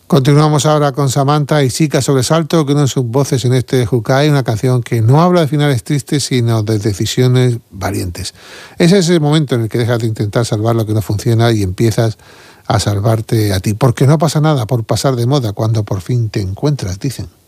Continuamos ahora con Samantha y Chica Sobresalto, que une sus voces en este Jukai, una canción que no habla de finales tristes, sino de decisiones valientes. Ese es el momento en el que dejas de intentar salvar lo que no funciona y empiezas a salvarte a ti. Porque no pasa nada por pasar de moda cuando por fin te encuentras, dicen.